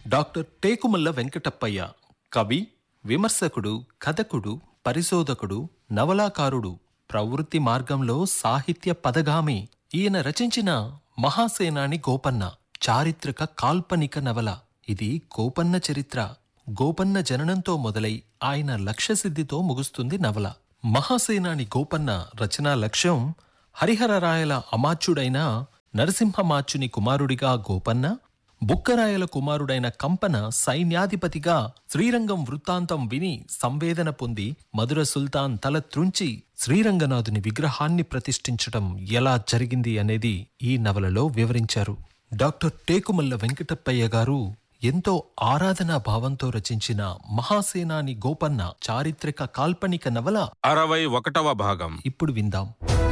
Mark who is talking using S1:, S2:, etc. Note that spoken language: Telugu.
S1: డాక్టర్ టేకుమల్ల వెంకటప్పయ్య కవి, విమర్శకుడు, కథకుడు, పరిశోధకుడు, నవలాకారుడు, ప్రవృత్తి మార్గంలో సాహిత్య పదగామి. ఈయన రచించిన మహాసేనాని గోపన్న చారిత్రక కాల్పనిక నవల. ఇది గోపన్న చరిత్ర. గోపన్న జననంతో మొదలై ఆయన లక్ష్యసిద్ధితో ముగుస్తుంది నవల. మహాసేనాని గోపన్న రచనా లక్ష్యం హరిహరరాయల అమాత్యుడైన నరసింహమాచ్యుని కుమారుడిగా గోపన్న, బుక్కరాయల కుమారుడైన కంపన సైన్యాధిపతిగా శ్రీరంగం వృత్తాంతం విని సంవేదన పొంది మధుర సుల్తాన్ తల త్రుంచి శ్రీరంగనాథుని విగ్రహాన్ని ప్రతిష్ఠించటం ఎలా జరిగింది అనేది ఈ నవలలో వివరించారు. డాక్టర్ టేకుమల్ల వెంకటప్పయ్య గారు ఎంతో ఆరాధనా భావంతో రచించిన మహాసేనాని గోపన్న చారిత్రక కాల్పనిక నవల
S2: 61వ భాగం
S1: ఇప్పుడు విందాం.